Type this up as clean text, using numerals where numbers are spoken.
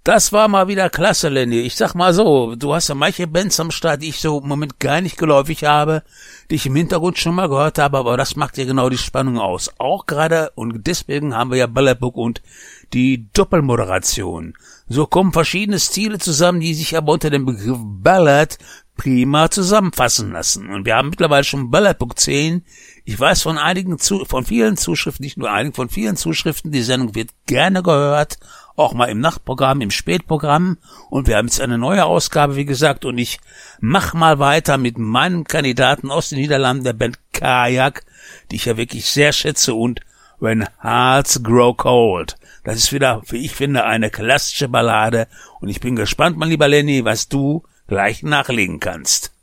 Das war mal wieder klasse, Lenny. Ich sag mal so, du hast ja manche Bands am Start, die ich so im Moment gar nicht geläufig habe, die ich im Hintergrund schon mal gehört habe, aber das macht ja genau die Spannung aus. Auch gerade, und deswegen haben wir ja Ballerbook und die Doppelmoderation. So kommen verschiedene Stile zusammen, die sich aber unter dem Begriff Ballad prima zusammenfassen lassen. Und wir haben mittlerweile schon Ballerbook 10. Ich weiß von von vielen Zuschriften, nicht nur einigen, von vielen Zuschriften, die Sendung wird gerne gehört, auch mal im Nachtprogramm, im Spätprogramm. Und wir haben jetzt eine neue Ausgabe, wie gesagt, und ich mach mal weiter mit meinem Kandidaten aus den Niederlanden, der Band Kajak, die ich ja wirklich sehr schätze, und When Hearts Grow Cold. Das ist wieder, wie ich finde, eine klassische Ballade, und ich bin gespannt, mein lieber Lenny, was du gleich nachlegen kannst.